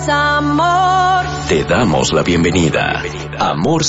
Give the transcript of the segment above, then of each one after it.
Amor. Te damos la bienvenida. Amor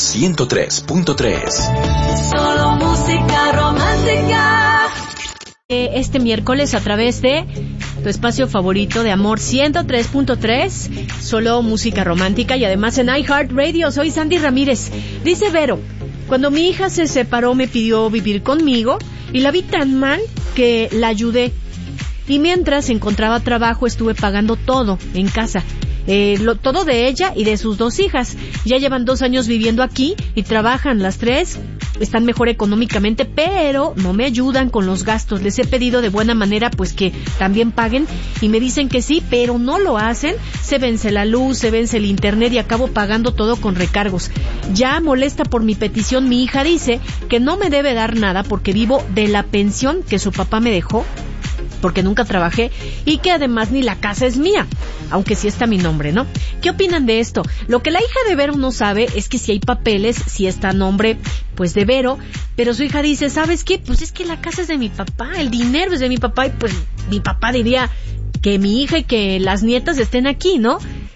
103.3. Solo música romántica. Este miércoles a través de tu espacio favorito de Amor 103.3, solo música romántica, y además en iHeartRadio. Soy Sandy Ramírez. Dice Vero: cuando mi hija se separó me pidió vivir conmigo y la vi tan mal que la ayudé. Y mientras encontraba trabajo estuve pagando todo en casa. Todo de ella y de sus 2 hijas. Ya llevan 2 años viviendo aquí y trabajan las 3, están mejor económicamente, pero no me ayudan con los gastos. Les he pedido de buena manera pues que también paguen y me dicen que sí, pero no lo hacen. Se vence la luz, se vence el internet y acabo pagando todo con recargos. Ya molesta por mi petición, mi hija dice que no me debe dar nada porque vivo de la pensión que su papá me dejó, porque nunca trabajé, y que además ni la casa es mía, aunque sí está mi nombre, ¿no? ¿Qué opinan de esto? Lo que la hija de Vero no sabe es que si hay papeles, si está a nombre, pues de Vero, pero su hija dice, ¿sabes qué? Pues es que la casa es de mi papá, el dinero es de mi papá, y pues mi papá diría que mi hija y que las nietas estén aquí, ¿no?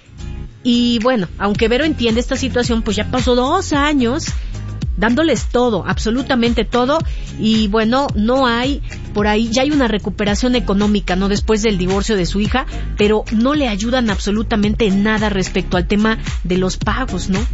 Y bueno, aunque Vero entiende esta situación, pues ya pasó 2 años dándoles todo, absolutamente todo, y bueno, no hay, por ahí ya hay una recuperación económica, ¿no? Después del divorcio de su hija, pero no le ayudan absolutamente nada respecto al tema de los pagos, ¿no?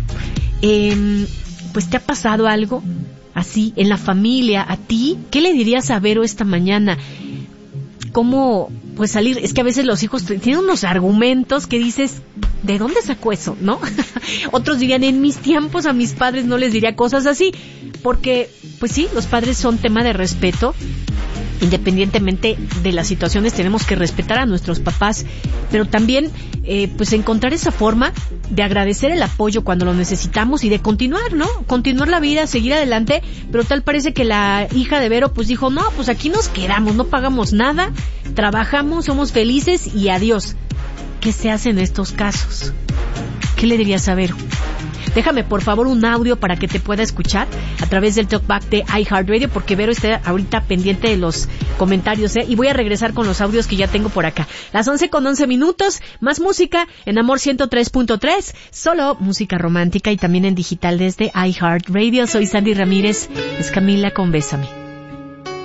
Pues, ¿te ha pasado algo así en la familia, a ti? ¿Qué le dirías a Vero esta mañana? ¿Cómo, pues, salir? Es que a veces los hijos tienen unos argumentos que dices, ¿de dónde sacó eso, no? Otros dirían, en mis tiempos a mis padres no les diría cosas así, porque, pues sí, los padres son tema de respeto. Independientemente de las situaciones, tenemos que respetar a nuestros papás, pero también, pues encontrar esa forma de agradecer el apoyo cuando lo necesitamos y de continuar, ¿no? Continuar la vida, seguir adelante, pero tal parece que la hija de Vero pues dijo, no, pues aquí nos quedamos, no pagamos nada, trabajamos, somos felices y adiós. ¿Qué se hace en estos casos? ¿Qué le dirías a Vero? Déjame por favor un audio para que te pueda escuchar a través del Talkback de iHeartRadio, porque Vero está ahorita pendiente de los comentarios, y voy a regresar con los audios que ya tengo por acá. Las 11:11, más música en Amor 103.3, solo música romántica, y también en digital desde iHeartRadio. Soy Sandy Ramírez, es Camila con Bésame.